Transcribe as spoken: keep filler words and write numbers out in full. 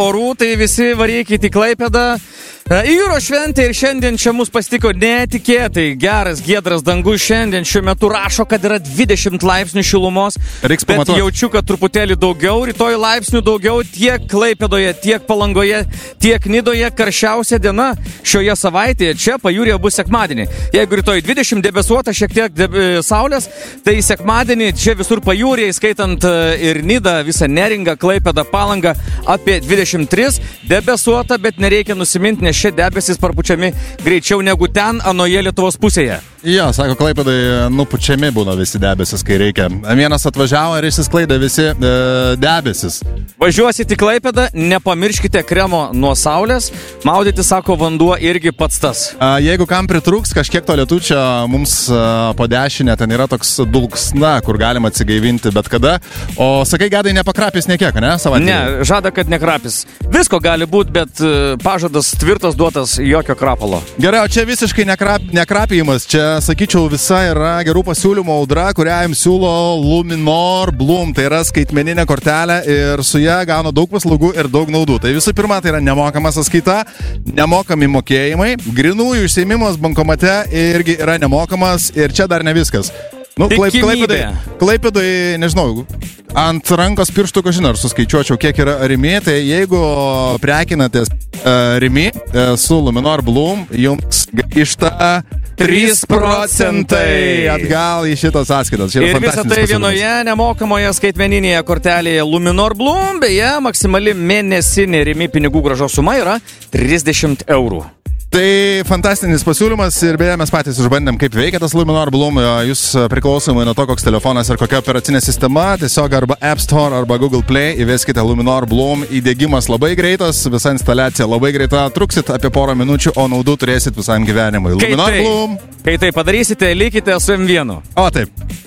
orų, tai visi varykite į Klaipėdą. Į jūros šventę ir šiandien čia mus pasitiko netikėtai geras giedras dangus. Šiandien šiuo metu rašo, kad yra dvidešimt laipsnių šilumos, Reiks bet pamatuot. jaučiu, kad truputėlį daugiau. Rytoj laipsnių daugiau tiek Klaipėdoje, tiek Palangoje, tiek Nidoje. Karščiausia diena šioje savaitėje čia pajūryje bus sekmadienį. Jeigu rytoj dvidešimt debesuota, šiek tiek deb... saulės, tai sekmadienį čia visur pajūryje, skaitant ir Nidą, visą Neringą, Klaipėdą, Palangą, apie dvidešimt tris. Debesuota, bet nereikia nusiminti, nes šie debesis parpučiami greičiau negu ten, anoje Lietuvos pusėje. Jo, sako, Klaipėdai nupučiami būna visi debesis, kai reikia. Vienas atvažiavo ir išsisklaidė visi e, debesis. Važiuosite į Klaipėdą, nepamirškite kremo nuo saulės. Maudyti, sako, vanduo irgi pats tas. A, jeigu kam pritrūks kažkiek to lietučio, mums a, po dešinę ten yra toks dulksna, kur galima atsigaivinti bet kada. O sakai, Gedai, nepakrapis niekiek, ne? Savaitė. Ne, žada, kad nekrapis. Visko gali būti, bet uh, pažadas tvirtas duotas, jokio krapalo. Gerai, o čia visiškai nekrap, nekrapijimas. Čia, sakyčiau, visa yra gerų pasiūlymų audra, kurią jums siūlo Luminor Bloom. Tai yra skaitmeninė kortelė ir su ją gauna daug paslaugų ir daug naudų. Tai visų pirma, tai yra nemokama sąskaita, nemokami mokėjimai, grynųjų išsiėmimas bankomate irgi yra nemokamas ir čia dar ne viskas. Nu, Klaip, Klaipėdai, Klaipėdai, nežinau, ant rankos pirštų, kažin ar suskaičiuočiau, kiek yra Rimi, tai jeigu prekinatės uh, Rimi uh, su Luminor Bloom, jums grįžta trys procentai atgal į šitos sąskaitas. Ir visą tai vienoje nemokamoje skaitmeninėje kortelėje Luminor Bloom, beje, maksimali mėnesinė Rimi pinigų grąžos suma yra trisdešimt eurų. Tai fantastinis pasiūlymas ir beje mes patys išbandėm, kaip veikia tas Luminor Bloom. Jūs priklausomai nuo to, koks telefonas ir kokia operacinė sistema, tiesiog arba App Store arba Google Play įveskite Luminor Bloom. Įdiegimas labai greitas, visa instaliacija labai greita, truksit apie porą minučių, o naudų turėsit visam gyvenimui. Luminor Bloom. Kai tai padarysite, likite su M vienu. O taip.